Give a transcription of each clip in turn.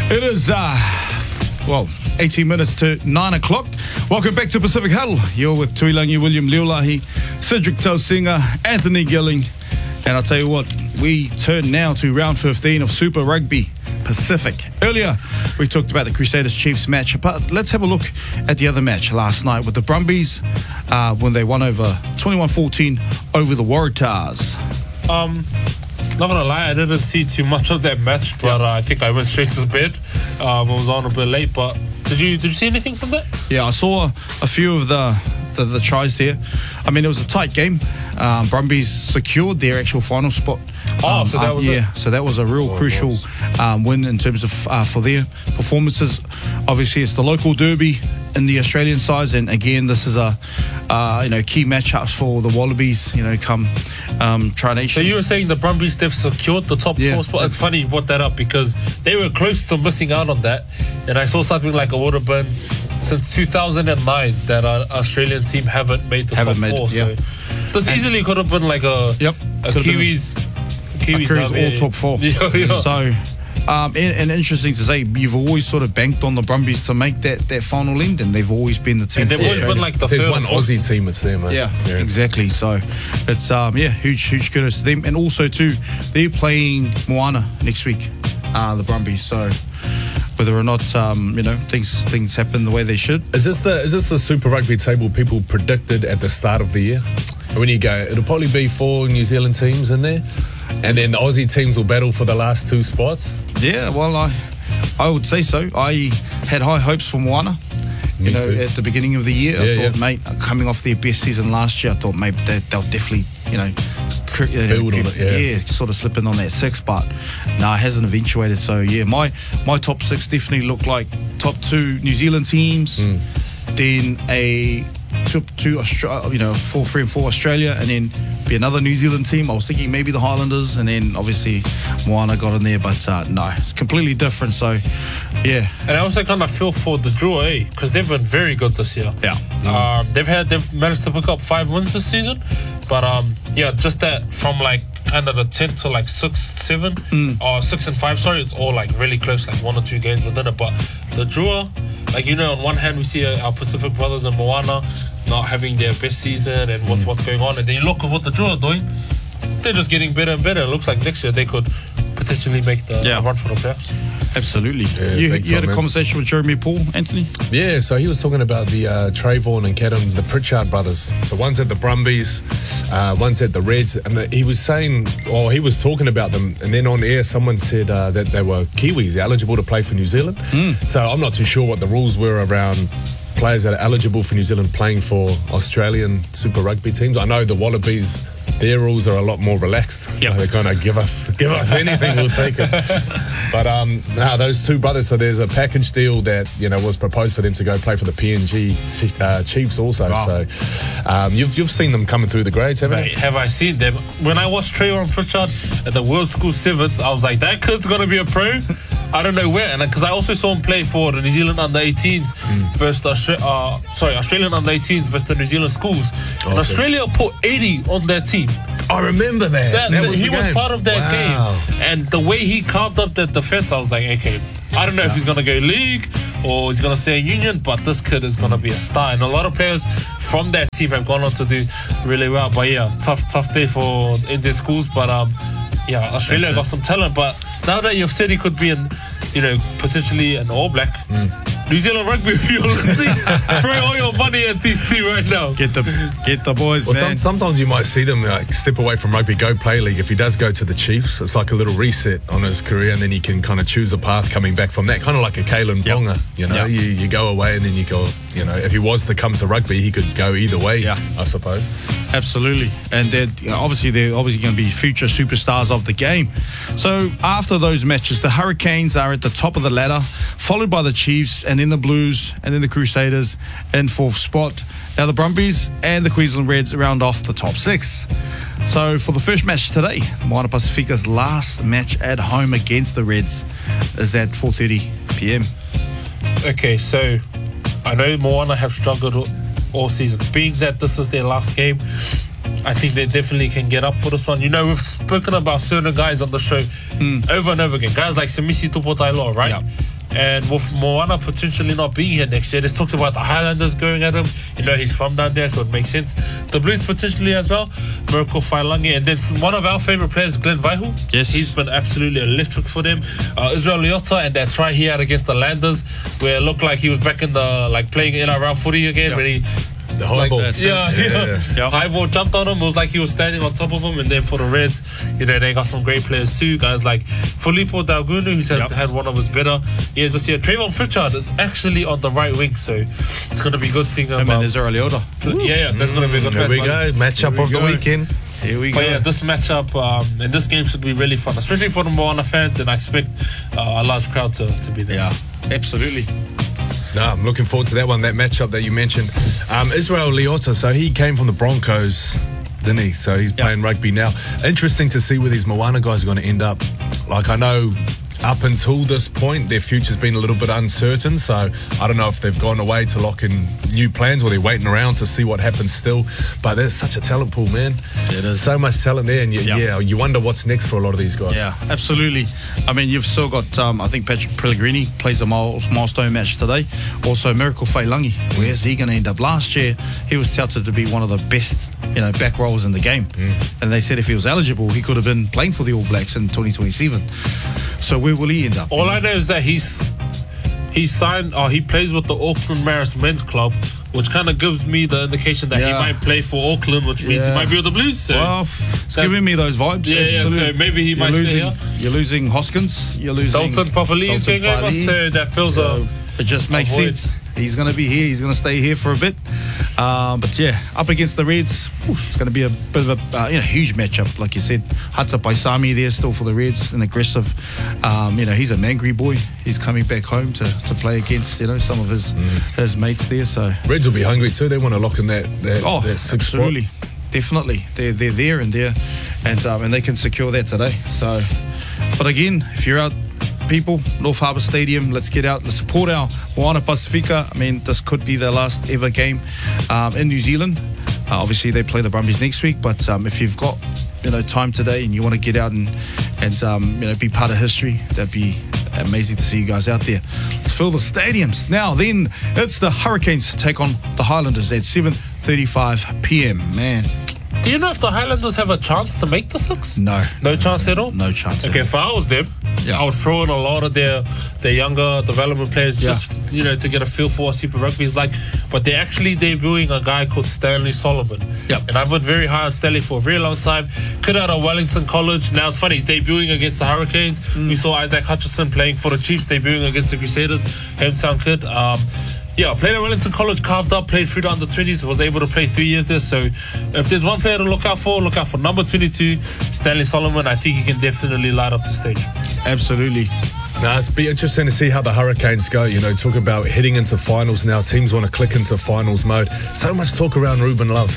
It is, 18 minutes to 9 o'clock. Welcome back to Pacific Huddle. You're with Tuilangi William Leolahi, Cedric Tausinga, Anthony Gilling. And I'll tell you what, we turn now to round 15 of Super Rugby Pacific. Earlier, we talked about the Crusaders-Chiefs match, but let's have a look at the other match last night with the Brumbies when they won over 21-14 over the Waratahs. Not gonna lie, I didn't see too much of that match, but I think I went straight to bed. I was on a bit late, but did you see anything from that? Yeah, I saw a few of the tries there. I mean, it was a tight game. Brumbies secured their actual final spot. So that was it. So that was a real crucial win in terms of for their performances. Obviously, it's the local derby in the Australian sides, and again, this is a key matchups for the Wallabies. Come Tri Nation. So you were saying the Brumbies, they've secured the top 4 spot. It's funny you brought that up because they were close to missing out on that, and I saw something like it would have been since 2009 that our Australian team haven't made the top 4. So this easily could have been like a Kiwis all top 4. So. And interesting to say, you've always sort of banked on the Brumbies to make that final end, and they've always been the team. And they've always been like the There's third one Aussie team, it's them, mate. Yeah, exactly. So it's huge kudos to them, and also too, they're playing Moana next week, the Brumbies. So whether or not things happen the way they should. Is this the Super Rugby table people predicted at the start of the year? When you go, it'll probably be 4 New Zealand teams in there, and then the Aussie teams will battle for the last 2 spots. Yeah, well, I would say so. I had high hopes for Moana. Me too. At the beginning of the year, I thought, mate, coming off their best season last year, I thought maybe they'll definitely, build on it. Sort of slipping on that 6, but no, it hasn't eventuated. So my top 6 definitely look like top 2 New Zealand teams, then a 2 Australia, 4, 3 and 4 Australia, and then be another New Zealand team. I was thinking maybe the Highlanders, and then obviously Moana got in there, but no, it's completely different. So yeah, and I also kind of feel for the draw, because they've been very good this year. Yeah, they've managed to pick up 5 wins this season, but just that from like kind of the 10 to like 6, 7 or 6 and 5. Sorry, it's all like really close, like 1 or 2 games within it. But the draw, like on one hand we see our Pacific brothers and Moana not having their best season and with what's going on, and then you look at what the draw are doing. They're just getting better and better. It looks like next year they could potentially make the run for the playoffs. Absolutely. Yeah, you had a conversation with Jeremy Paul, Anthony? Yeah, so he was talking about the Trayvon and Kadam, the Pritchard brothers. So one's at the Brumbies, one's at the Reds, and he was saying, he was talking about them, and then on air someone said that they were Kiwis, eligible to play for New Zealand. So I'm not too sure what the rules were around players that are eligible for New Zealand playing for Australian Super Rugby teams. I know the Wallabies, their rules are a lot more relaxed. Yep. They kind of give us anything, we'll take it. But those 2 brothers, so there's a package deal that was proposed for them to go play for the PNG Chiefs also. Wow. So you've seen them coming through the grades, haven't you? Have I seen them? When I watched Trayvon Pritchard at the World School Sevens, I was like, that kid's gonna be a pro. I don't know where, and because I also saw him play for the New Zealand under-18s versus the Australian under-18s versus the New Zealand schools. And Australia put 80 on their team. I remember that. He was part of that game, and the way he carved up that defense, I was like, okay, I don't know if he's gonna go league or he's gonna stay in union, but this kid is gonna be a star. And a lot of players from that team have gone on to do really well. But yeah, tough day for Indian schools, but Australia got some talent. But now that you've said he could be potentially an All Black, New Zealand Rugby, if you're listening, throw all your money at these 2 right now. Get the boys, man. Sometimes you might see them step away from rugby, go play league. If he does go to the Chiefs, it's like a little reset on his career, and then he can kind of choose a path coming back from that, kind of like a Kalen Ponga. You go away, and then you go. If he was to come to rugby, he could go either way. I suppose. Absolutely, and they're obviously going to be future superstars of the game. So after those matches, the Hurricanes are at the top of the ladder, followed by the Chiefs, and then the Blues, and then the Crusaders in 4th spot. Now the Brumbies and the Queensland Reds round off the top 6. So for the first match today, the Moana Pacifica's last match at home against the Reds is at 4:30 p.m. Okay, so I know Moana have struggled all season. Being that this is their last game, I think they definitely can get up for this one. We've spoken about certain guys on the show over and over again. Guys like Semisi Tupotailoa, right? Yeah. And with Moana potentially not being here next year, there's talks about the Highlanders going at him. You know, he's from down there, so it makes sense. The Blues potentially as well. Miracle Failangi. And then one of our favourite players, Glenn Vaihu. Yes. He's been absolutely electric for them. Israel Leota and that try he had against the Landers, where it looked like he was back in the, like, playing NRL footy again, when he... The high ball. Yeah. High ball jumped on him. It was like he was standing on top of him. And then for the Reds, you know, they got some great players too. Guys like Filippo Daugunu, who had one of his better years this year. Trayvon Pritchard is actually on the right wing, so it's going to be good seeing him. And Israel Leota. Yeah, that's going to be a good There we go. Matchup of the weekend. Here we go. But yeah, this matchup and this game should be really fun, especially for the Moana fans, and I expect a large crowd to be there. Yeah, absolutely. No, I'm looking forward to that one, that matchup that you mentioned. Israel Leota, so he came from the Broncos, didn't he? So he's playing rugby now. Interesting to see where these Moana guys are going to end up. Like, I know up until this point, their future's been a little bit uncertain. So I don't know if they've gone away to lock in new plans or they're waiting around to see what happens still. But there's such a talent pool, man. It is. So much talent there. And you wonder what's next for a lot of these guys. Yeah, absolutely. I mean, you've still got, I think Patrick Pellegrini plays a milestone match today. Also, Miracle Failangi. Where's he going to end up? Last year, he was touted to be one of the best, back rowers in the game. And they said if he was eligible, he could have been playing for the All Blacks in 2027. So where will he end up? All I know is that he's signed, or he plays with the Auckland Maris Men's Club, which kind of gives me the indication that he might play for Auckland, which means he might be with the Blues. So well, it's giving me those vibes. Yeah, so maybe he might stay here. You're losing Hoskins. You're losing Dalton Papali'i is going over, so that feels it just makes sense. He's going to be here. He's going to stay here for a bit. But yeah, up against the Reds, it's going to be a bit of a huge matchup. Like you said, Hata Paisami there still for the Reds, an aggressive. He's an angry boy. He's coming back home to play against some of his mates there. So Reds will be hungry too. They want to lock in that sixth absolutely, spot. Definitely. They're there and they can secure that today. So, but again, if you're out, people, North Harbour Stadium, let's get out, let's support our Moana Pacifica. I mean, this could be their last ever game in New Zealand. Obviously, they play the Brumbies next week, but if you've got time today and you want to get out and be part of history, that'd be amazing to see you guys out there. Let's fill the stadiums. Now then, it's the Hurricanes take on the Highlanders at 7:35 p.m. Man, do you know if the Highlanders have a chance to make the six? No chance at all. No chance. Okay, if I was them, I would throw in a lot of their younger development players just to get a feel for what Super Rugby is like. But they're actually debuting a guy called Stanley Solomon. And I've been very high on Stanley for a very long time. Could out of Wellington College. Now it's funny, he's debuting against the Hurricanes. We saw Isaac Hutchinson playing for the Chiefs, debuting against the Crusaders. Hometown kid. Played at Wellington College, carved up, played through the under-20s, was able to play 3 years there. So if there's one player to look out for number 22, Stanley Solomon. I think he can definitely light up the stage. Absolutely. Now, it's be interesting to see how the Hurricanes go. Talk about heading into finals now. Teams want to click into finals mode. So much talk around Ruben Love.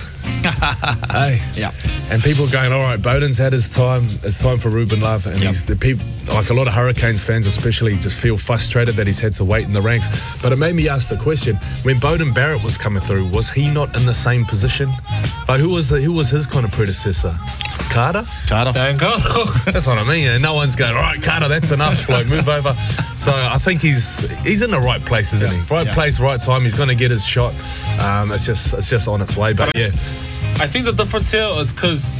Hey, and people are going, all right, Bowden's had his time. It's time for Ruben Love, and the people, like a lot of Hurricanes fans, especially, just feel frustrated that he's had to wait in the ranks. But it made me ask the question: when Bowden Barrett was coming through, was he not in the same position? Like, who was his kind of predecessor? Carter. Dan Carter. That's what I mean. And no one's going, all right, Carter, that's enough. Like, move over. So I think he's in the right place, isn't he? Right place, right time. He's going to get his shot. It's just on its way. But I think the difference here is because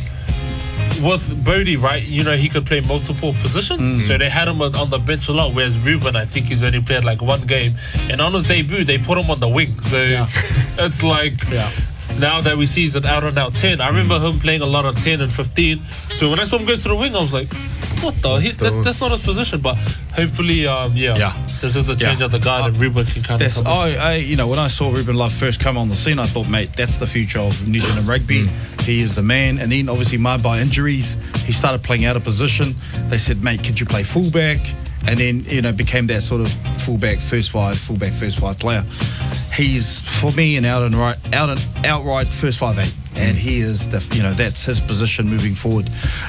with Bodie, right, he could play multiple positions. So they had him on the bench a lot, whereas Ruben, I think he's only played like one game. And on his debut, they put him on the wing. So it's like... Now that we see he's an out-and-out 10. I remember him playing a lot of 10 and 15. So when I saw him go to the wing, I was like, what the? That's not his position. But hopefully, this is the change of the guard, and Ruben can kind of come in. When I saw Ruben Love first come on the scene, I thought, mate, that's the future of New Zealand rugby. He is the man. And then, obviously, marred by injuries, he started playing out of position. They said, mate, could you play fullback? And then, became that sort of fullback first five player. He's, for me, an outright first 5'8", and he is that's his position moving forward.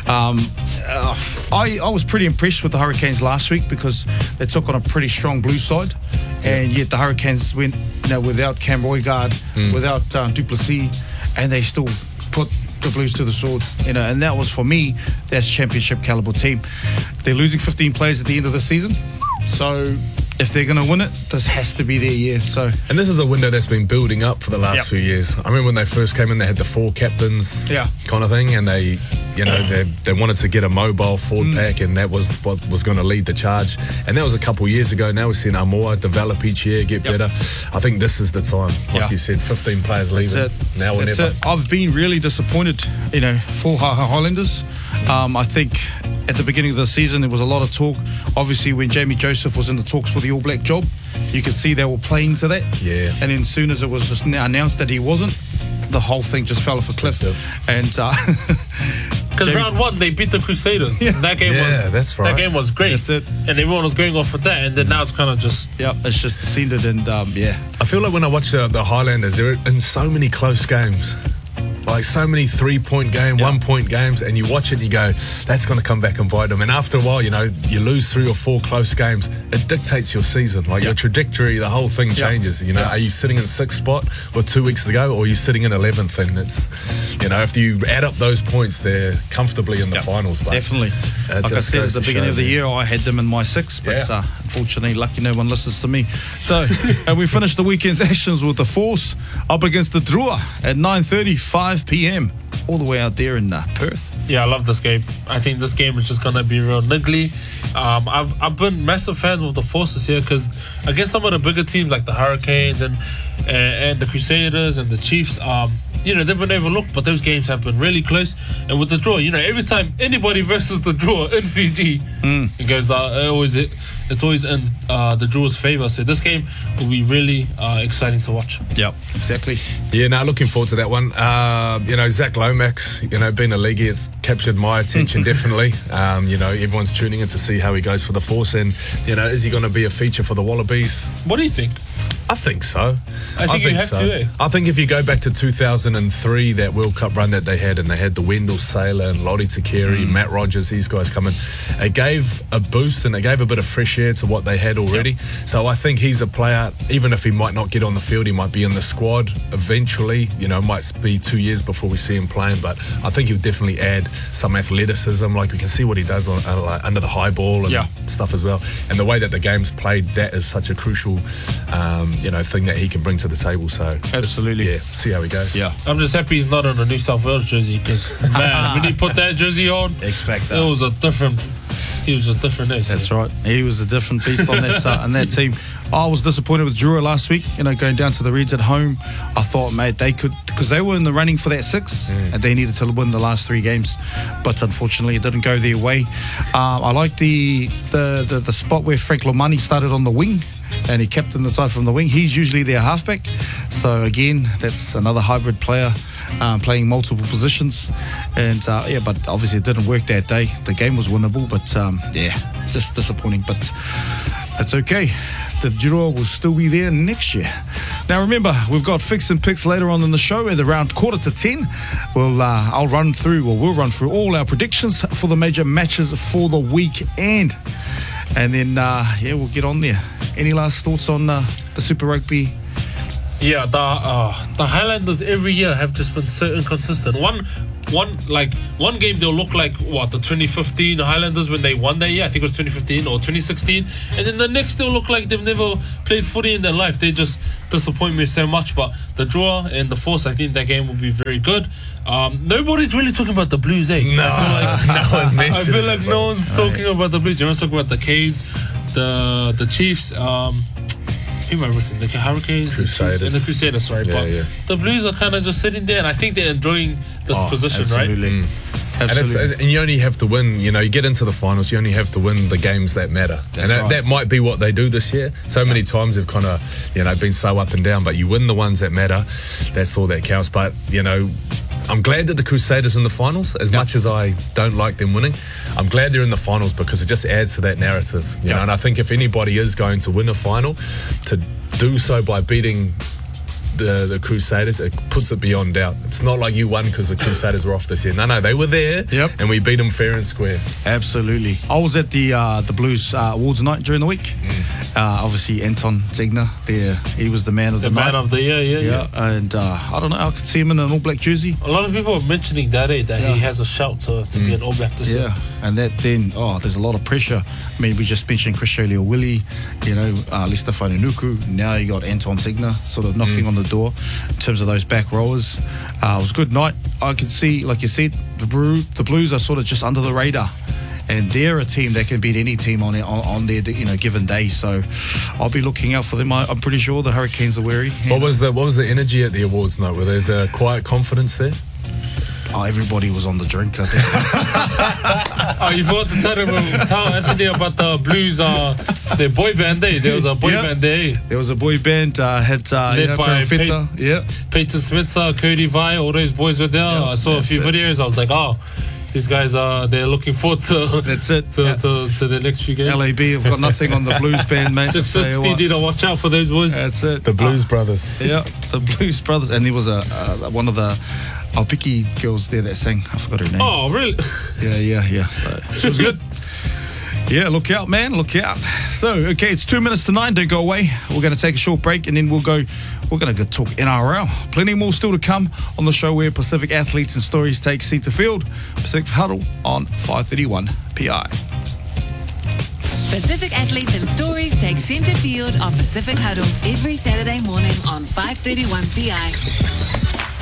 I was pretty impressed with the Hurricanes last week because they took on a pretty strong blue side, and yet the Hurricanes went without Cam Roigard, without Duplessis, and they still put the Blues to the sword, and that was, for me, that's championship caliber team. They're losing 15 players at the end of the season, so if they're going to win it, this has to be their year. So, And this is a window that's been building up for the last Yep. few years. I remember when they first came in, they had the 4 captains Yeah. kind of thing, and they wanted to get a mobile forward pack, and that was what was going to lead the charge. And that was a couple of years ago. Now we're seeing Amoa develop each year, get better. I think this is the time. Like Yeah. you said, 15 players leaving. That's it. Now or That's never. it. I've been really disappointed, for Highlanders. I think at the beginning of the season there was a lot of talk. Obviously, when Jamie Joseph was in the talks for the All Black job, you could see they were playing to that. Yeah. And then as soon as it was just announced that he wasn't, the whole thing just fell off a cliff. Yep. And Because Jamie- round 1 they beat the Crusaders. Yeah. That game Yeah, was that's right. That game was great. That's it. And everyone was going off with that, and then now it's kind of just yeah, it's just descended, and I feel like when I watch the Highlanders, they're in so many close games. Like so many 3-point game, 1-point games, and you watch it and you go, that's going to come back and bite them. And after a while, you lose 3 or 4 close games. It dictates your season. Like your trajectory, the whole thing changes. Are you sitting in 6th spot with 2 weeks to go, or are you sitting in 11th? And it's, if you add up those points, they're comfortably in the finals. But definitely. it Like I just said at goes the to beginning show, of the man. year, I had them in my 6, but Yeah. unfortunately, lucky no one listens to me. So, and we finished the weekend's actions with the Force up against the Drua at 9:30, 5 p.m. all the way out there in Perth. I love this game. I think this game is just gonna be real niggly. I've been massive fans of the Forces here because against some of the bigger teams like the Hurricanes and the Crusaders and the Chiefs, they've been overlooked, but those games have been really close. And with the draw, every time anybody versus the draw in Fiji, it goes it's always in the draw's favour. So this game will be really exciting to watch. Yep, exactly. Yeah, looking forward to that one. Zach Lomax, being a leaguey, it's captured my attention definitely. Everyone's tuning in to see how he goes for the Force, and is he going to be a feature for the Wallabies? What do you think? I think so. I think you have to, eh? I think if you go back to 2003, that World Cup run that they had, and they had the Wendell Saylor and Lottie Takeri, Matt Rogers, these guys coming, it gave a boost and it gave a bit of fresh air to what they had already. So I think he's a player, even if he might not get on the field, he might be in the squad eventually. It might be 2 years before we see him playing, but I think he'll definitely add some athleticism. Like we can see what he does under the high ball and stuff as well. And the way that the game's played, that is such a crucial thing that he can bring to the table. So Absolutely. see how he goes. Yeah. I'm just happy he's not on a New South Wales jersey because, man, when he put that jersey on, Expect that. he was just different. That's right. He was a different beast on that team. I was disappointed with Drua last week. Going down to the Reds at home. I thought, mate, they could, because they were in the running for that 6, and they needed to win the last 3 games. But unfortunately, it didn't go their way. I like the spot where Frank Lomani started on the wing, and he kept in the side from the wing. He's usually their halfback. So again, that's another hybrid player. Playing multiple positions, and but obviously it didn't work that day. The game was winnable, but just disappointing. But it's okay. The Drua will still be there next year. Now remember, we've got Fix and Picks later on in the show at around 9:45. We'll run through all our predictions for the major matches for the weekend, and then we'll get on there. Any last thoughts on the Super Rugby? Yeah, the Highlanders every year have just been so inconsistent. One game they'll look like the 2015 Highlanders when they won that year. I think it was 2015 or 2016, and then the next they'll look like they've never played footy in their life. They just disappoint me so much. But the Draw and the Force, I think that game will be very good. Nobody's really talking about the Blues, eh? No, no one's mentioned I feel like it, no one's talking about the Blues. Everyone's talking about the Canes, the Chiefs. Who am I missing? The Hurricanes, Crusaders. the Chiefs, and the Crusaders. Sorry, Yeah, but yeah. the Blues are kind of just sitting there, and I think they're enjoying this position, absolutely. right? Absolutely. And you only have to win. You get into the finals. You only have to win the games that matter, and right. that might be what they do this year. So many times they've kind of, been so up and down. But you win the ones that matter. That's all that counts. But I'm glad that the Crusaders in the finals. As much as I don't like them winning, I'm glad they're in the finals because it just adds to that narrative. You know, and I think if anybody is going to win a final, to do so by beating the Crusaders, it puts it beyond doubt. It's not like you won because the Crusaders were off this year. No, they were there, and we beat them fair and square. Absolutely. I was at the Blues awards night during the week. Obviously, Anton Zegna there, he was the man of the night. Man of the year, yeah. And I don't know, I could see him in an All Black jersey. A lot of people are mentioning that he has a shout to be an All Black this year. And that then, there's a lot of pressure. I mean, we just mentioned Chris Willie, Lester Fanunuku. Now you got Anton Zegna sort of knocking on the door in terms of those back rowers. It was a good night. I could see, like you said, the Blues are sort of just under the radar. And they're a team that can beat any team on their given day. So I'll be looking out for them. I'm pretty sure the Hurricanes are wary. What was the energy at the awards night? Were there's a quiet confidence there? Oh, everybody was on the drink, I think. You forgot to tell Anthony about the Blues, their boy band day. There was a boy band day. There was a boy band, had led by Peter Spencer, Cody Vai, all those boys were there. I saw a few videos. I was like, these guys they're looking forward to the next few games. LAB have got nothing on the Blues band, mate. 660 need to watch out for those boys. That's it. The Blues Brothers. Yeah, the Blues Brothers. And there was one of the Alpiki girls there that sang. I forgot her name. Oh, really? Yeah. So she was good. Yeah, look out, man. Look out. So, okay, it's 2 minutes to 9. Don't go away. We're going to take a short break and then we're going to talk NRL. Plenty more still to come on the show where Pacific athletes and stories take centre field. Pacific Huddle on 531 PI. Pacific athletes and stories take centre field on Pacific Huddle every Saturday morning on 531 PI.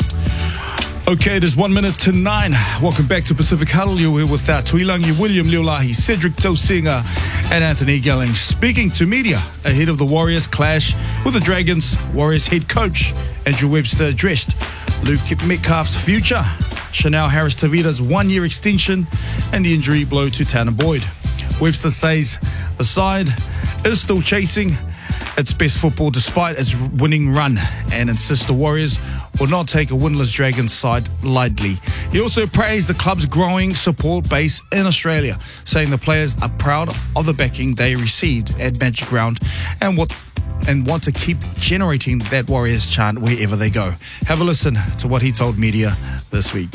Okay, it is 1 minute to 9. Welcome back to Pacific Huddle. You're here with Tuilangi William Leolahi, Cedric Tosinga, and Anthony Gelling, speaking to media ahead of the Warriors clash with the Dragons. Warriors head coach Andrew Webster addressed Luke Metcalf's future, Chanel Harris-Tavita's 1-year extension, and the injury blow to Tanner Boyd. Webster says the side is still chasing its best football despite its winning run and insists the Warriors will not take a winless Dragons side lightly. He also praised the club's growing support base in Australia, saying the players are proud of the backing they received at Magic Round and want to keep generating that Warriors chant wherever they go. Have a listen to what he told media this week.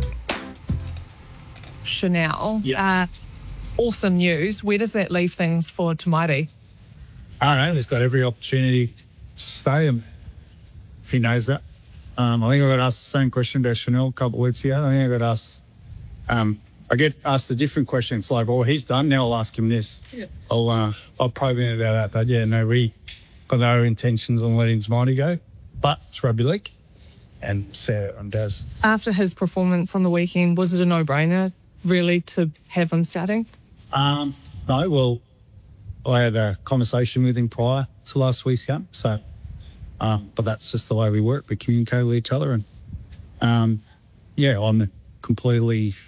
Chanel, awesome news. Where does that leave things for Tamaiti? I don't know. He's got every opportunity to stay, and if he knows that. I think I got asked the same question to Chanel a couple of weeks ago. I think I got asked. I get asked a different question. It's like, "Oh, he's done. Now I'll ask him this." Yeah. I'll probe in about that. But yeah, no, we got no intentions on letting Tamaiti go. But it's rugby league, and Sarah and Daz. After his performance on the weekend, was it a no-brainer really to have him starting? No. Well, I had a conversation with him prior to last week's game, so. But that's just the way we work. We communicate with each other, and I'm completely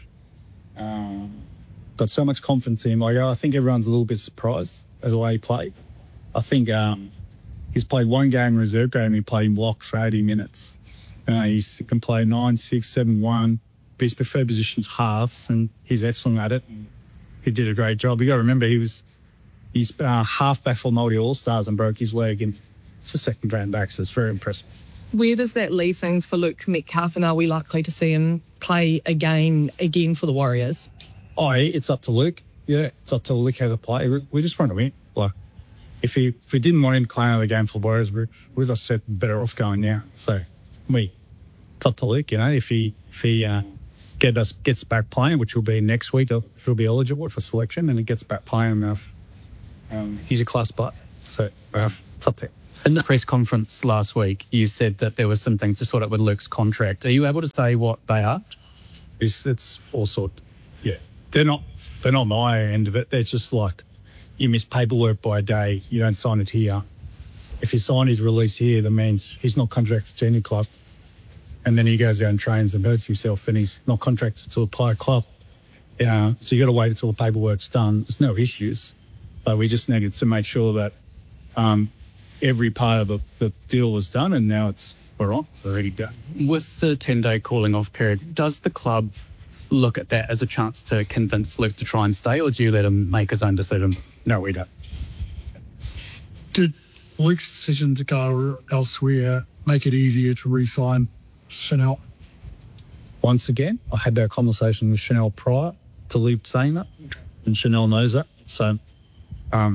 got so much confidence in him. I think everyone's a little bit surprised at the way he played. I think he's played one game reserve game. He played in block for 80 minutes. He can play 9, 6, 7, 1. But his preferred position's halves, and he's excellent at it. He did a great job. You got to remember he's halfback for Māori All-Stars and broke his leg, and it's a second round back, so it's very impressive. Where does that leave things for Luke Metcalf, and are we likely to see him play a game again for the Warriors? It's up to Luke. Yeah, it's up to Luke how to play. We just want to win. Like, if we didn't want him to play another game for the Warriors, we'd have said better off going now. So, it's up to Luke, if he gets back playing, which will be next week, he'll be eligible for selection, and he gets back playing enough. He's a class butt, so it's up to him. In the press conference last week, you said that there was some things to sort out with Luke's contract. Are you able to say what they are? It's all sort. Yeah, they're not my end of it. They're just like, you miss paperwork by a day, you don't sign it here. If you sign his release here, that means he's not contracted to any club, and then he goes out and trains and hurts himself, and he's not contracted to a player club. So you got to wait until the paperwork's done. There's no issues, but we just needed to make sure that. Every part of the deal was done, and now we're ready to go. With the 10-day calling off period, does the club look at that as a chance to convince Luke to try and stay, or do you let him make his own decision? No, we don't. Did Luke's decision to go elsewhere make it easier to re-sign Chanel? Once again, I had that conversation with Chanel prior to Luke saying that, and Chanel knows that. So, I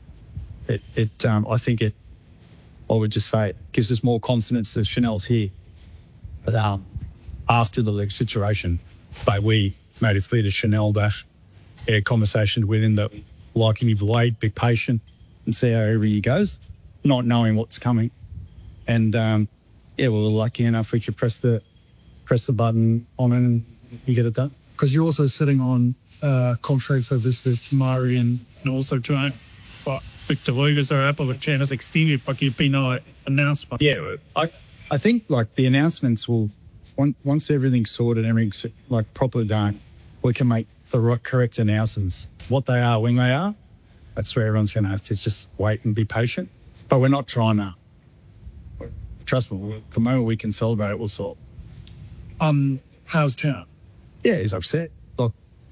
think I would just say it gives us more confidence that Chanel's here. But after the Luke situation, but we made it clear to Chanel that had a conversation with him that like him to wait, be patient, and see how he goes, not knowing what's coming. And we were lucky enough we could press the button on it and you get it done. Because you're also sitting on contracts of this with Murray and also trying, but Victor Lugas are up with Janice extended, but you've been announcement. Yeah, I think like the announcements will, once everything's sorted, everything's like properly done, we can make the correct announcements. What they are, when they are, that's where everyone's going to have to just wait and be patient. But we're not trying to. Trust me, the moment we can celebrate it, we'll solve. How's Town? Yeah, he's upset. Look,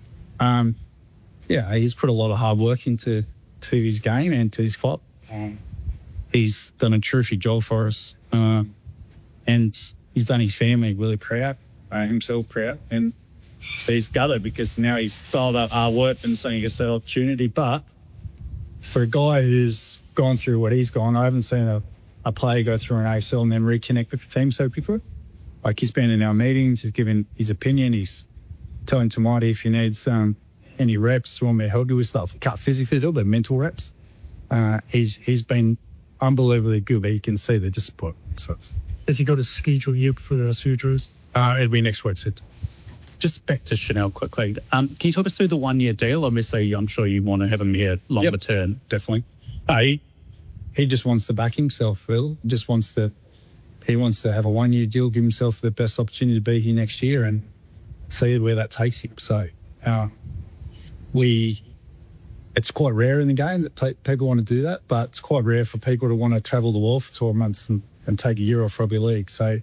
he's put a lot of hard work into his game and to his club. He's done a terrific job for us, and he's done his family really proud, himself proud, and he's gutted because now he's followed up hard work and saying he gets that opportunity. But for a guy who's gone through what he's gone, I haven't seen a player go through an ACL and then reconnect with the team so before. Like, he's been in our meetings, he's given his opinion, he's telling Tamati if he needs any reps, want me to help you with stuff. Can't physically do, but mental reps. He's been unbelievably good, but you can see the disappointment. So, Has he got a schedule yet for the surgery? it'll be next week, Sid. Just back to Chanel quickly. Can you talk us through the 1 year deal? Obviously, I'm sure you want to have him here longer term. Definitely. He just wants to back himself, Phil. He wants to have a 1 year deal, give himself the best opportunity to be here next year and see where that takes him. So it's quite rare in the game that people want to do that, but it's quite rare for people to want to travel the world for 12 months and take a year off rugby league. So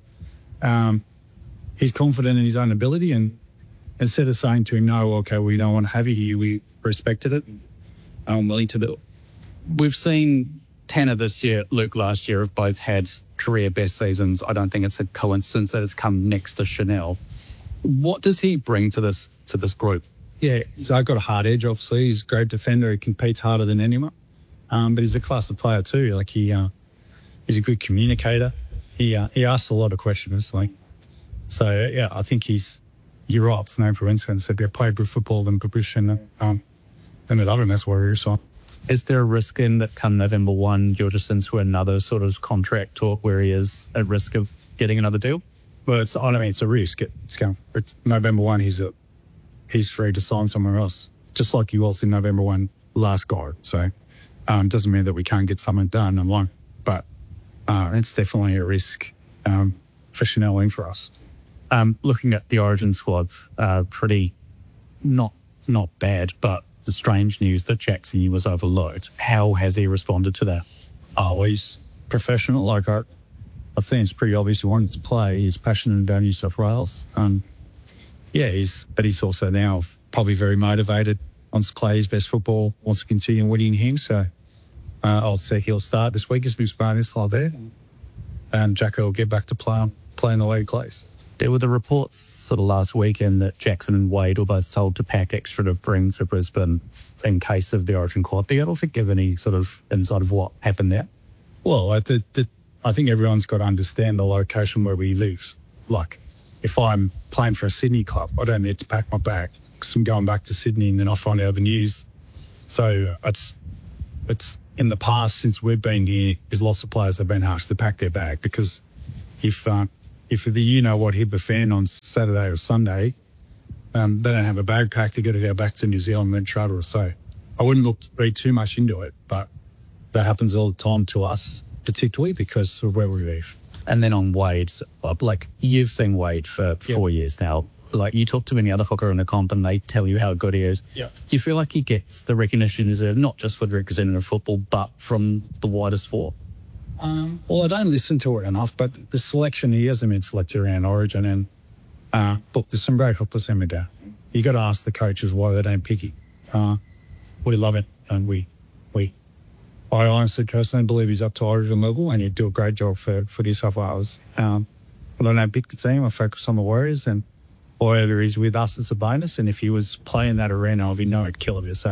he's confident in his own ability, and instead of saying to him, no, okay, we don't want to have you here, we respected it. I'm willing to do it. We've seen Tanner this year, Luke last year, have both had career best seasons. I don't think it's a coincidence that it's come next to Chanel. What does he bring to this group? Yeah, so I've got a hard edge, obviously. He's a great defender. He competes harder than anyone. But he's a class of player too. Like, he's a good communicator. He asks a lot of questions. Like, so yeah, I think you're right. It's no coincidence that they played good football and Babush and they love him. That's why we're so. Is there a risk in that come November 1, you're just into another sort of contract talk where he is at risk of getting another deal? Well, it's a risk. It's November 1, he's free to sign somewhere else, just like he was in November 1 last go. So it doesn't mean that we can't get something done alone, but it's definitely a risk for Chanel and for us. Looking at the Origin squads, pretty not bad, but the strange news that Jackson was overloaded. How has he responded to that? Oh, he's professional. Like, I think it's pretty obvious he wanted to play. He's passionate about New South Wales. But he's also now probably very motivated, wants to play his best football, wants to continue winning here. So I'll say he'll start this week as Bruce Barnes like there. And Jacko will get back to playing the way he plays. There were the reports sort of last weekend that Jackson and Wade were both told to pack extra to bring to Brisbane in case of the Origin quad. Do you ever give any sort of insight of what happened there? Well, I think everyone's got to understand the location where we live. Like, if I'm playing for a Sydney club, I don't need to pack my bag because I'm going back to Sydney and then I find out the news. So it's in the past, since we've been here, there's lots of players that have been asked to pack their bag because if the Hibba fan on Saturday or Sunday, they don't have a bag packed, they got to go back to New Zealand and then travel. So I wouldn't read too much into it, but that happens all the time to us, particularly because of where we live. And then on Wade, like, you've seen Wade for 4 years now. Like, you talk to any other hooker in the comp and they tell you how good he is. Yeah. Do you feel like he gets the recognition he deserves, not just for the representative football, but from the widest four? Well, I don't listen to it enough, but the selection, he hasn't been selected around Origin, and look, there's some great hookers in there. You got to ask the coaches why they don't pick him. We love it, and we I honestly, personally believe he's up to Origin level and he'd do a great job for New South Wales. But I don't pick the team. I focus on the Warriors, and whether he's with us, it's a bonus. And if he was playing that arena, I'd know he'd kill it. So,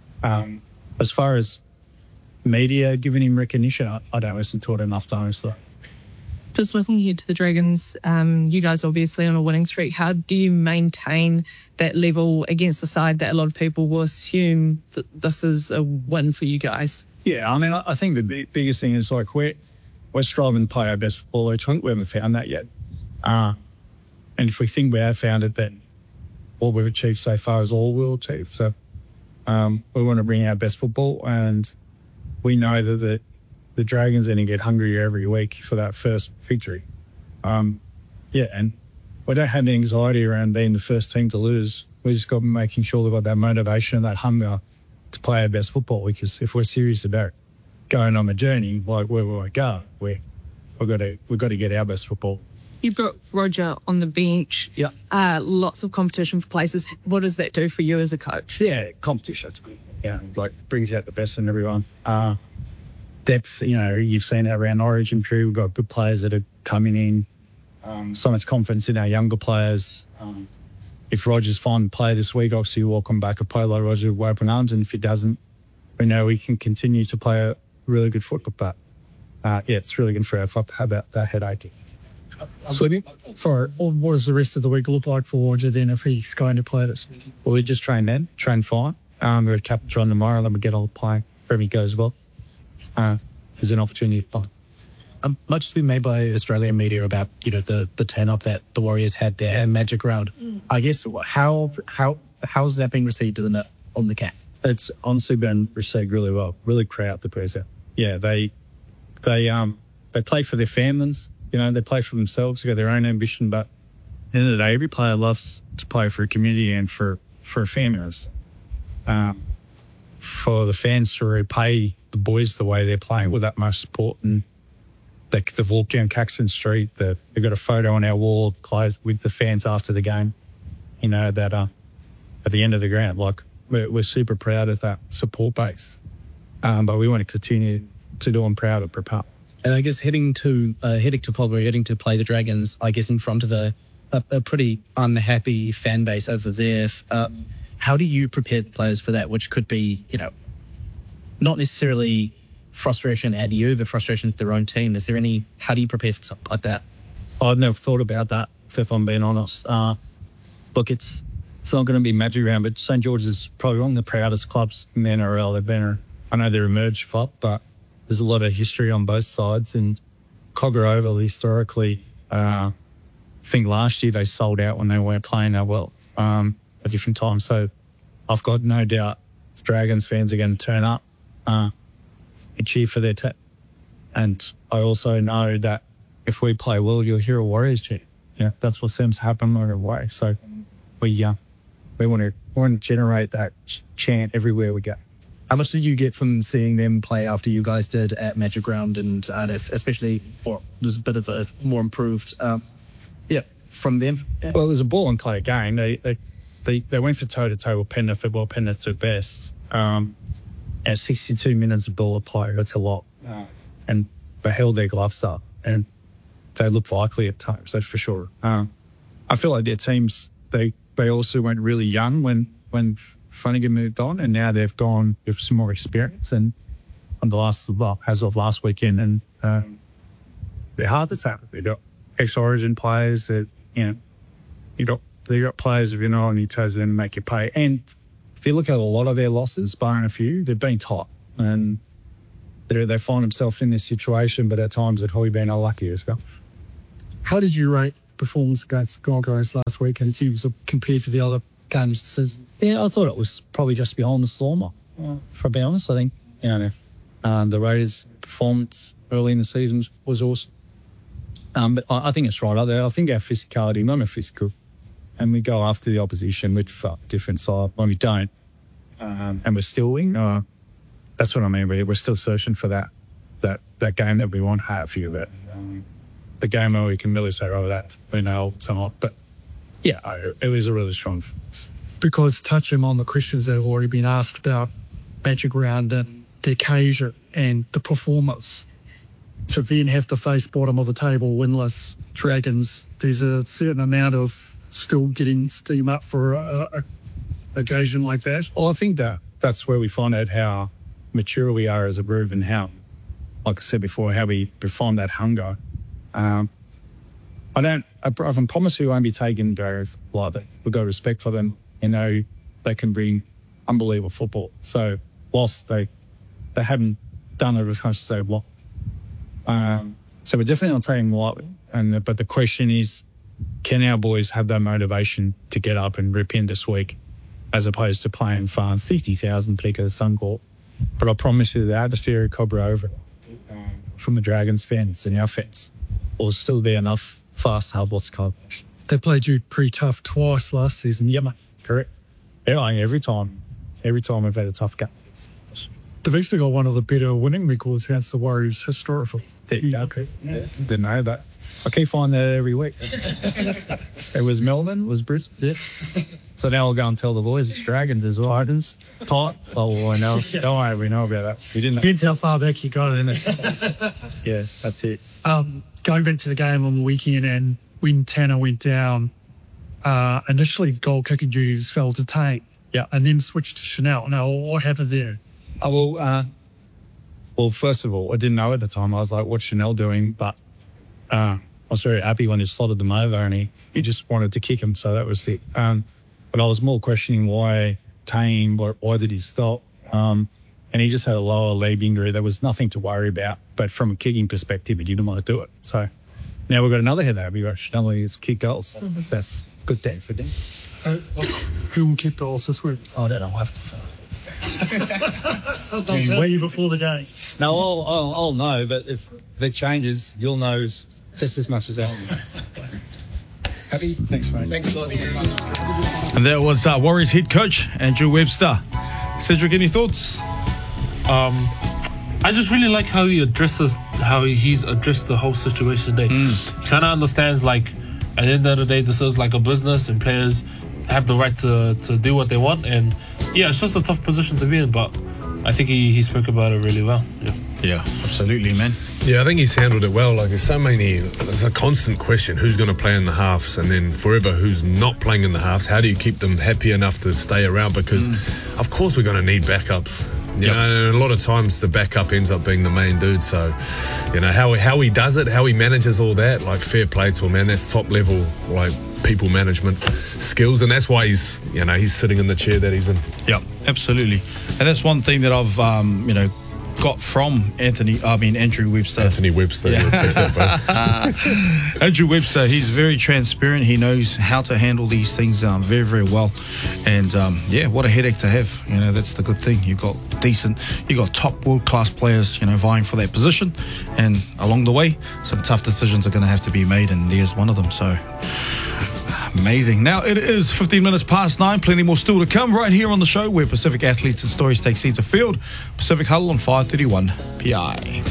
as far as media giving him recognition, I don't listen to it enough times, though. Just looking ahead to the Dragons, you guys obviously on a winning streak. How do you maintain that level against a side that a lot of people will assume that this is a win for you guys? Yeah, I mean, I think the biggest thing is like we're striving to play our best football each week. We haven't found that yet. And if we think we have found it, then all we've achieved so far is all we'll achieve. So we want to bring our best football, and we know that the Dragons are going to get hungrier every week for that first victory. And we don't have any anxiety around being the first team to lose. We just got to be making sure we've got that motivation and that hunger to play our best football, because if we're serious about going on the journey, like where we go, we've got to get our best football. You've got Roger on the bench. Yeah. Lots of competition for places. What does that do for you as a coach? Yeah, competition. Yeah, like brings out the best in everyone. Depth, you've seen that around Origin period. We've got good players that are coming in. So much confidence in our younger players. If Roger's fine to play this week, obviously welcome back a player like Roger with open arms. And if he doesn't, we know we can continue to play a really good football. But it's really good for our club to have that headache. Sorry, what does the rest of the week look like for Roger then if he's going to play this week? Well, we just train fine. We're at Capitron tomorrow, then we get on the plane if everything goes well. There's an opportunity to play. Much has been made by Australian media about the turn up that the Warriors had there at Magic Round. I guess how's that being received on the camp? It's honestly been received really well. Really proud the press out. Yeah, they play for their families. They play for themselves. They got their own ambition, but at the end of the day, every player loves to play for a community and for families. For the fans to repay the boys the way they're playing with that much support, and they've walked down Caxton Street. They've got a photo on our wall with the fans after the game. That at the end of the ground, like we're super proud of that support base. But we want to continue to do them proud and prepare. And I guess heading to Pulborough, heading to play the Dragons, I guess in front of a pretty unhappy fan base over there. How do you prepare the players for that, which could be, not necessarily frustration at you, but frustration at their own team? How do you prepare for something like that? I've never thought about that, if I'm being honest. Look, it's not going to be Magic Round, but St. George's is probably one of the proudest clubs in the NRL. I know they're a merged club, but there's a lot of history on both sides. And Cogger Oval, historically, I think last year they sold out when they weren't playing that well at different times. So I've got no doubt Dragons fans are going to turn up and cheer for their team. And I also know that if we play well, you'll hear a Warriors cheer. That's what seems to happen right away. So we want to generate that chant everywhere we go. How much did you get from seeing them play after you guys did at Magic Round, and especially, there's a bit of a more improved, from them? Well, it was a ball and clay game. They went for toe-to-toe with Penrith. Well, Penrith took best. At 62 minutes of ball of play, that's a lot. And they held their gloves up, and they looked likely at times, that's for sure. I feel like their teams, they also went really young when Flanagan moved on, and now they've gone with some more experience. And as of last weekend, and they're hard to tackle. They've got ex-Origin players that they got players if you're not on your toes, then make you pay. And if you look at a lot of their losses, barring a few, they've been tight, and they find themselves in this situation. But at times, they've probably been unlucky as well. How did you rate performance against Gold Coast last week, and compared to the other games this season? Yeah, I thought it was probably just behind the Stormer. For being honest, I think the Raiders' performance early in the season was awesome. But I think it's right up there. I think our physicality, not a physical, and we go after the opposition with a different side. When we don't, and we're still winning. That's what I mean. We're still searching for that game that we want to have here. That the game where we can really say, that we know somewhat. But yeah, it was a really strong. Because touching on the questions that have already been asked about Magic Round and the occasion and the performance, to then have to face bottom of the table winless Dragons, there's a certain amount of still getting steam up for a occasion like that. Well, I think that's where we find out how mature we are as a group and how, like I said before, how we perform that hunger. I can promise you won't be taking Dragons lightly. We've got respect for them. You know, they can bring unbelievable football. So whilst they haven't done it as much as they want. So we're definitely not taking them lightly. But the question is, can our boys have that motivation to get up and rip in this week as opposed to playing for 50,000 people at Suncorp? But I promise you the atmosphere of Cobra over from the Dragons fans and our fans will still be enough for us to have what's called. They played you pretty tough twice last season. Yeah, mate. Correct. Yeah, like every time we've had a tough game. They've actually got one of the better winning records against the Warriors historically. Okay. Yeah. Didn't know that. I keep finding that every week. It was Melbourne, was Brisbane. Yeah. So now I'll go and tell the boys it's Dragons as well. Titans. Oh, well, I know. Don't worry, we know about that. We didn't know. Depends how far back you got it, innit? Yeah, that's it. Going back to the game on the weekend and when Tanner went down, initially goal kicking duties fell to Tate. Yeah. And then switched to Chanel. Now, what happened there? Well, first of all, I didn't know at the time. I was like, what's Chanel doing? But I was very happy when he slotted them over and he just wanted to kick him. So that was it. But I was more questioning why Tane, why did he stop? And he just had a lower leg injury. There was nothing to worry about. But from a kicking perspective, he didn't want to do it. So now we've got another head there. We've got Chanel who's kick goals. That's good day for them. Who will keep goals this week? I don't know. I have to find. Way before the game. No, I'll know, but if it changes, you'll know just as much as I will. Happy? Thanks, mate. Thanks a lot. And that was Warriors head coach, Andrew Webster. Cedric, any thoughts? I just really like how he's addressed the whole situation today. He kind of understands, like, at the end of the day, this is like a business and players have the right to do what they want. And yeah, it's just a tough position to be in, but I think he spoke about it really well. Yeah, absolutely, man. Yeah, I think he's handled it well. Like, there's a constant question, who's going to play in the halves? And then forever, who's not playing in the halves? How do you keep them happy enough to stay around? Because, of course, we're going to need backups. You know, and a lot of times the backup ends up being the main dude. So, you know, how he does it, how he manages all that, like, fair play to him, man. That's top level, like, people management skills, and that's why he's sitting in the chair that he's in. Yeah, absolutely. And that's one thing that I've got from Andrew Webster. Anthony Webster. Yeah. You'll take that, bro. Andrew Webster, he's very transparent. He knows how to handle these things very, very well. And what a headache to have. You know, that's the good thing. You got top world-class players, vying for that position. And along the way, some tough decisions are going to have to be made, and there's one of them. So amazing. Now it is 15 minutes past 9. Plenty more still to come right here on the show where Pacific Athletes and Stories take centre field. Pacific Huddle on 531 PI.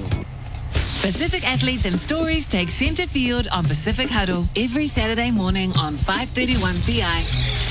Pacific Athletes and Stories take centre field on Pacific Huddle every Saturday morning on 531 PI.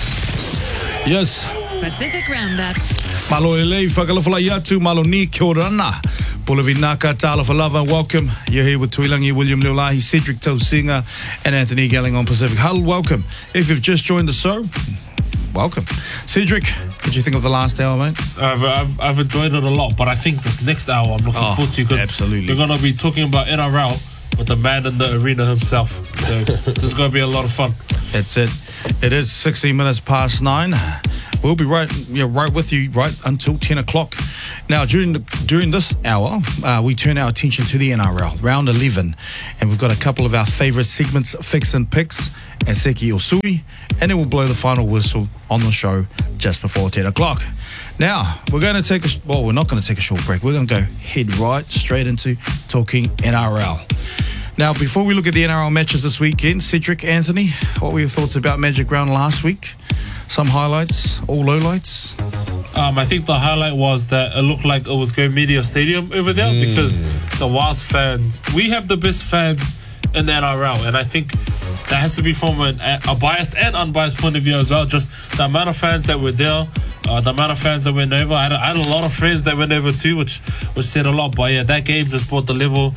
Yes. Pacific Roundup. Malo elei whakalawhala iatu, malo ni kia ora ana. Pulavinaka ta'ala falava, welcome. You're here with Tuilangi William Leolahi, Cedric Tausinga and Anthony Gelling on Pacific Huddle. Welcome. If you've just joined the show, welcome. Cedric, what did you think of the last hour, mate? I've enjoyed it a lot, but I think this next hour I'm looking forward to, because we're going to be talking about NRL with the man in the arena himself. So this is going to be a lot of fun. That's it. It is 16 minutes past 9. We'll be right with you right until 10 o'clock. Now, during this hour, we turn our attention to the NRL, round 11. And we've got a couple of our favourite segments, Fix and Picks and Seki Osui. And then we'll blow the final whistle on the show just before 10 o'clock. Now, we're going to we're not going to take a short break. We're going to go head right straight into talking NRL. Now, before we look at the NRL matches this weekend, Cedric, Anthony, what were your thoughts about Magic Round last week? Some highlights, all lowlights? I think the highlight was that it looked like it was Go Media Stadium over there, because the Wasps fans, we have the best fans in the NRL, and I think that has to be from a biased and unbiased point of view as well. Just the amount of fans that were there, the amount of fans that went over. I had a lot of friends that went over too, which said a lot. But yeah, that game just brought the level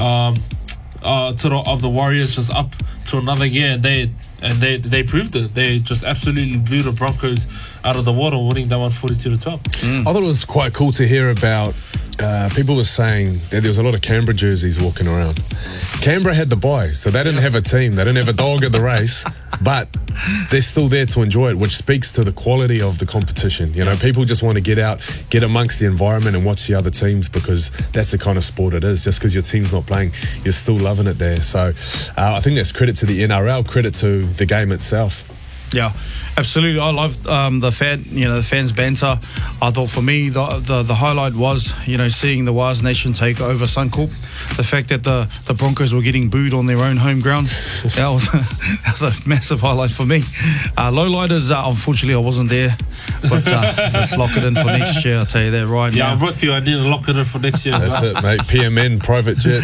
of the Warriors just up to another gear, and they proved it. They just absolutely blew the Broncos out of the water, winning that one 42-12. I thought it was quite cool to hear about. People were saying that there was a lot of Canberra jerseys walking around. Canberra had the bye, so they didn't have a team. They didn't have a dog at the race, but they're still there to enjoy it, which speaks to the quality of the competition. You know, people just want to get out, get amongst the environment and watch the other teams, because that's the kind of sport it is. Just because your team's not playing, you're still loving it there. So I think that's credit to the NRL, credit to the game itself. Yeah, absolutely. I loved the fans' banter. I thought for me the highlight was, seeing the Wise Nation take over Suncorp. The fact that the Broncos were getting booed on their own home ground, that was a massive highlight for me. Lowlighters, unfortunately, I wasn't there, but let's lock it in for next year. I'll tell you that right now. Yeah, I'm with you. I need to lock it in for next year. That's it, mate. PMN, private jet.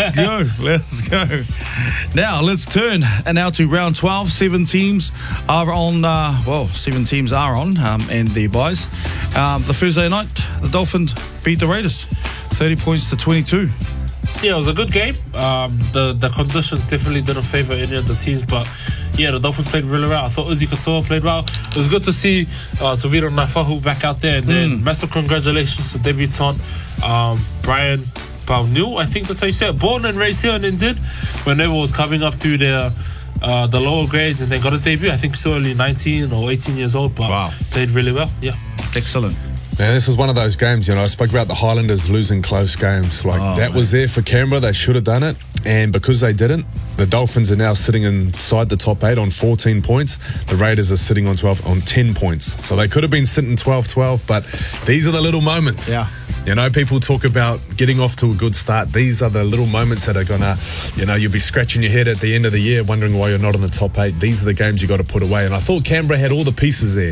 Let's go. Now let's turn now to round 12. 7 teams are on. 7 teams are on, and their buys. The Thursday night, the Dolphins beat the Raiders, 30 points to 22. Yeah, it was a good game. The conditions definitely didn't favour any of the teams, but yeah, the Dolphins played really well. I thought Uzi Katoa played well. It was good to see Tavira Naifahu back out there, and then massive congratulations to debutant Brian Paunu. I think that's how you say it. Born and raised here and injured when Neville was coming up through the lower grades, and then got his debut. I think so only 19 or 18 years old, but played really well. Yeah, excellent. Yeah, this was one of those games, I spoke about the Highlanders losing close games. Was there for Canberra. They should have done it. And because they didn't, the Dolphins are now sitting inside the top 8 on 14 points. The Raiders are sitting on 12 on 10 points. So they could have been sitting 12-12, but these are the little moments. Yeah. People talk about getting off to a good start. These are the little moments that are going to, you'll be scratching your head at the end of the year wondering why you're not in the top 8. These are the games you got to put away. And I thought Canberra had all the pieces there.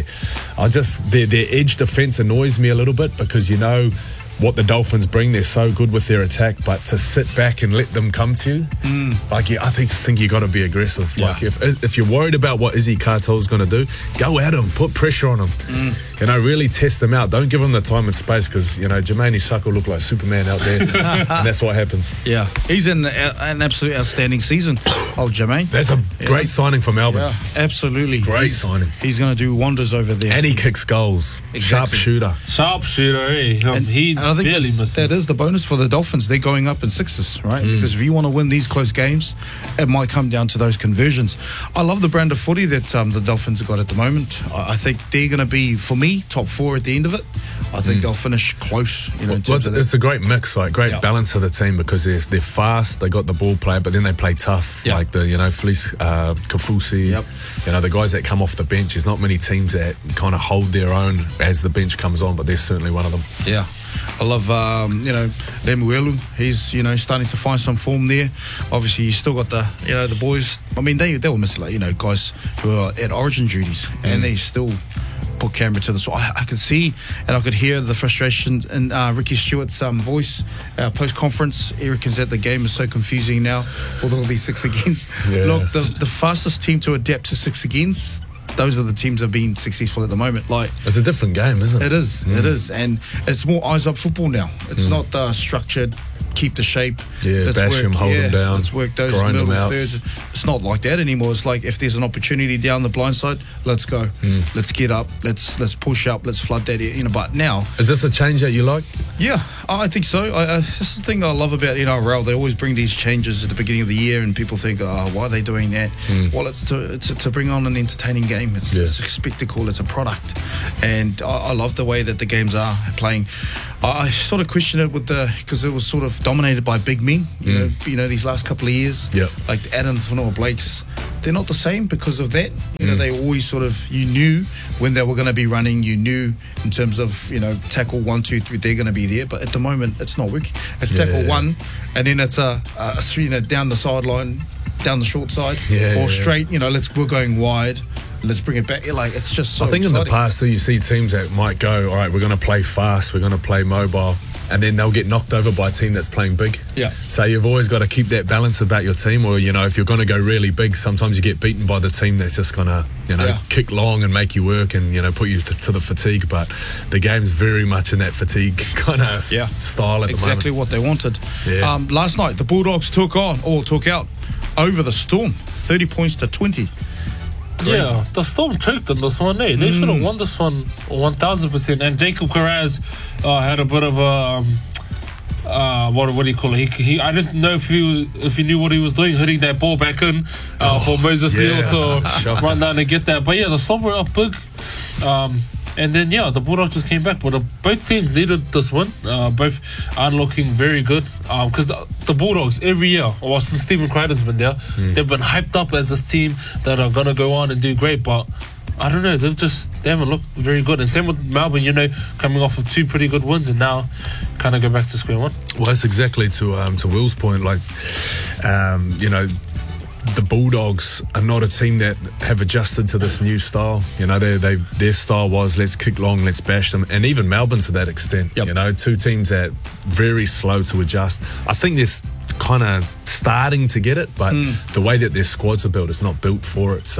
Their edge defence annoys me a little bit, because what the Dolphins bring. They're so good with their attack, but to sit back and let them come to you, I think you got to be aggressive. Yeah. If you're worried about what Izzy Cartel's going to do, go at him, put pressure on him. Really test them out. Don't give them the time and space, because Jermaine Isako look like Superman out there, and that's what happens. Yeah, he's in an absolute outstanding season. Oh, Jermaine, that's a great signing for Melbourne. Yeah, absolutely, great signing. He's going to do wonders over there, and he kicks goals. Exactly. Sharpshooter. And I think that is the bonus for the Dolphins. They're going up in sixes, right? Because if you want to win these close games, it might come down to those conversions. I love the brand of footy that the Dolphins have got at the moment. I think they're going to be, for me, top 4 at the end of it. I think they'll finish close. It's a great mix, great balance of the team, because they're fast, they got the ball play, but then they play tough, like the Felice Kafusi. The guys that come off the bench. There's not many teams that kind of hold their own as the bench comes on, but they're certainly one of them. Yeah. I love, Lemuelu. He's, starting to find some form there. Obviously, you still got the boys. I mean, they will miss, guys who are at origin duties, and they still put Canberra to the sword. I could see and I could hear the frustration in Ricky Stewart's voice post-conference. He reckons that the game is so confusing now with all these 6 against. Yeah. Look, the fastest team to adapt to 6 against, those are the teams that have been successful at the moment. It's a different game, isn't it? It is, and it's more eyes up football now. It's not structured, keep the shape. Yeah, bash them, hold them down. Let's work those middle thirds. It's not like that anymore. It's like, if there's an opportunity down the blind side, let's go. Let's get up. Let's push up. Let's flood that. But now, is this a change that you like? Yeah, I think so. This is the thing I love about NRL. They always bring these changes at the beginning of the year, and people think, why are they doing that? Well, it's to bring on an entertaining game. It's a spectacle. It's a product, and I love the way that the games are playing. I sort of question it because it was sort of dominated by big men. You know, these last couple of years. Yeah. Like the Adam Whanua Blakes. They're not the same because of that. They always you knew when they were going to be running. You knew in terms of tackle 1, 2, 3, they're going to be there. But at the moment, it's not working. It's tackle 1, and then it's a down the sideline, down the short side, or straight. We're going wide. Let's bring it back. It's just so I think exciting. in the past, you see teams that might go, all right, we're going to play fast, we're going to play mobile, and then they'll get knocked over by a team that's playing big. Yeah. So you've always got to keep that balance about your team, or if you're going to go really big, sometimes you get beaten by the team that's just going to kick long and make you work and put you to the fatigue. But the game's very much in that fatigue kind of style at the moment. Exactly what they wanted. Yeah. Last night the Bulldogs took out over the Storm, 30 points to 20. Yeah, the Storm choked in this one. They should have won this one 1,000%. And Jacob Carraz had a bit of a what do you call it? He I didn't know if he knew what he was doing, hitting that ball back in for Moses Leal to run down and get that. But yeah, the Storm were up big. And then, the Bulldogs just came back. But both teams needed this win. Both are looking very good. Because the Bulldogs, every year, or since Stephen Crichton's been there, they've been hyped up as this team that are going to go on and do great. But I don't know, they haven't looked very good. And same with Melbourne, coming off of 2 pretty good wins and now kind of go back to square one. Well, that's exactly to Will's point. Like, the Bulldogs are not a team that have adjusted to this new style. Their style was let's kick long, let's bash them, and even Melbourne to that extent. Yep. 2 teams that very slow to adjust. I think they're kind of starting to get it, but the way that their squads are built, it's not built for it. So,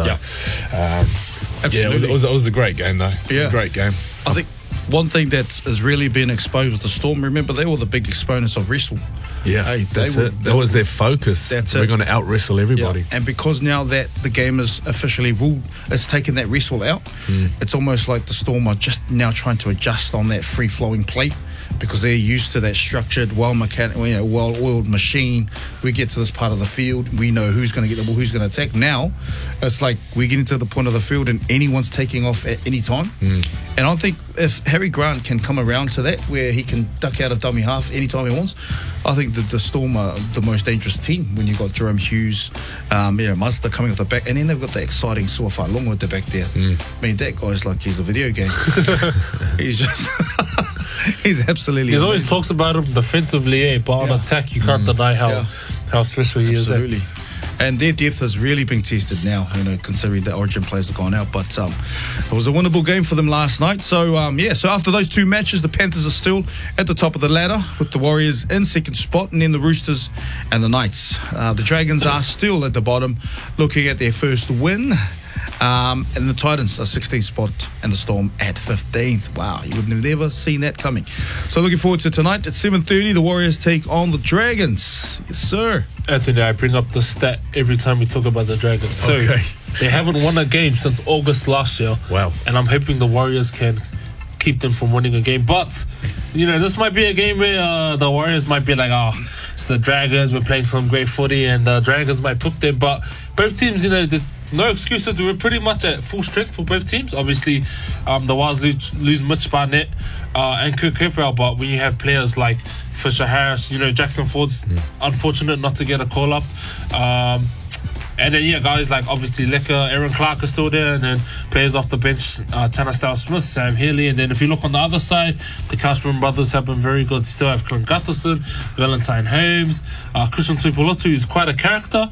it was a great game though. Yeah, it was a great game. I think one thing that has really been exposed with the Storm. Remember, they were the big exponents of wrestle. Yeah, that's it. That was their focus. We're going to out-wrestle everybody. Yeah. And because now that the game is officially ruled, it's taken that wrestle out, it's almost like the Storm are just now trying to adjust on that free-flowing play because they're used to that structured, well-oiled machine. We get to this part of the field, we know who's going to get the ball, who's going to attack. Now, it's like we're getting to the point of the field and anyone's taking off at any time. And I think if Harry Grant can come around to that, where he can duck out of dummy half anytime he wants, I think that the Storm are the most dangerous team when you've got Jerome Hughes, Munster coming off the back, and then they've got the exciting Suafai Longo at the back there. I mean, that guy's like he's a video game. He's just... he's absolutely... He always talks about him defensively, but on attack, you can't deny how special he is. Absolutely. And their depth has really been tested now, considering the Origin players have gone out. But it was a winnable game for them last night. So, so after those 2 matches, the Panthers are still at the top of the ladder with the Warriors in second spot, and then the Roosters and the Knights. The Dragons are still at the bottom, looking at their first win. And the Titans are 16th spot and the Storm at 15th. Wow, you would have never seen that coming. So looking forward to tonight at 7:30. The Warriors take on the Dragons. Yes, sir. Anthony, I bring up the stat every time we talk about the Dragons. So they haven't won a game since August last year. Wow. And I'm hoping the Warriors can keep them from winning a game. But, this might be a game where the Warriors might be like, it's the Dragons, we're playing some great footy, and the Dragons might poop them. But both teams, there's no excuses. We're pretty much at full strength for both teams. Obviously, the Wars lose Mitch Barnett and Kirk Capewell, but when you have players like Fisher Harris, Jackson Ford's unfortunate not to get a call-up. And then, guys like obviously Lecker, Aaron Clark is still there, and then players off the bench, Tanner Stiles-Smith, Sam Healy. And then if you look on the other side, the Cashman brothers have been very good. You still have Clint Gutherson, Valentine Holmes, Christian Tuipulotu, who's quite a character.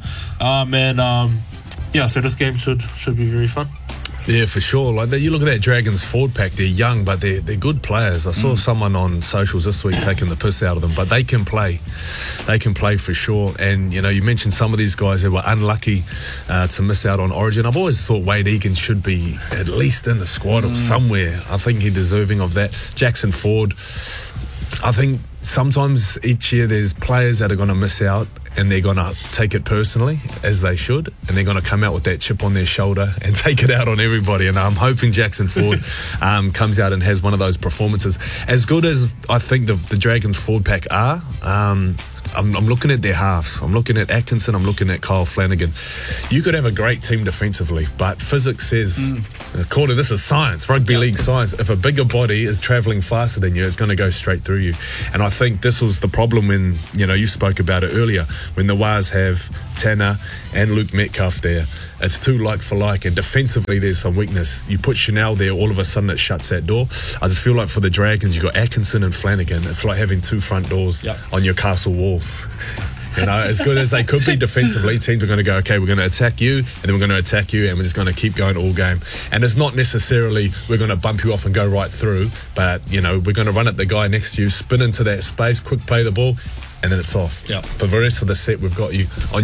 So this game should be very fun. Yeah, for sure. Like you look at that Dragons forward pack, they're young, but they're good players. I saw someone on socials this week taking the piss out of them, but they can play. They can play for sure. And, you mentioned some of these guys who were unlucky to miss out on Origin. I've always thought Wade Egan should be at least in the squad or somewhere. I think he's deserving of that. Jackson Ford, I think sometimes each year there's players that are going to miss out and they're going to take it personally, as they should, and they're going to come out with that chip on their shoulder and take it out on everybody. And I'm hoping Jackson Ford comes out and has one of those performances. As good as I think the Dragons forward pack are, I'm looking at their halves. I'm looking at Atkinson. I'm looking at Kyle Flanagan. You could have a great team defensively, but physics says, according, this is science, rugby league science. If a bigger body is travelling faster than you, it's going to go straight through you. And I think this was the problem when, you spoke about it earlier, when the Wars have Tanner and Luke Metcalf there. It's too like for like, and defensively there's some weakness. You put Chanel there, all of a sudden it shuts that door. I just feel like for the Dragons, you've got Atkinson and Flanagan. It's like having 2 front doors on your castle walls. You know, as good as they could be defensively, teams are going to go, okay, we're going to attack you, and then we're going to attack you, and we're just going to keep going all game. And it's not necessarily we're going to bump you off and go right through, but, you know, we're going to run at the guy next to you, spin into that space, quick play the ball, and then it's off. Yeah. For the rest of the set, we've got you on